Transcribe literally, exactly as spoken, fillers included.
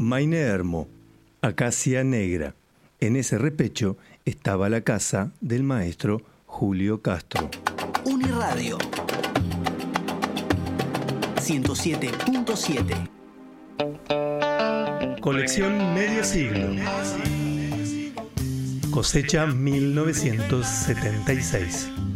Maine Hermo, Acacia Negra. En ese repecho estaba la casa del maestro Julio Castro. Uniradio ciento siete punto siete. Colección Medio Siglo. Cosecha mil novecientos setenta y seis.